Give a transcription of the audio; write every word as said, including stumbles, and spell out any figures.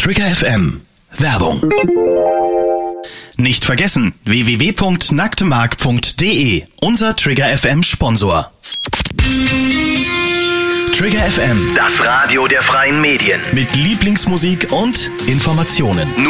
Trigger F M. Werbung. Nicht vergessen, w w w punkt nacktemark punkt de, unser Trigger F M Sponsor. Trigger F M, das Radio der freien Medien. mit Lieblingsmusik und Informationen.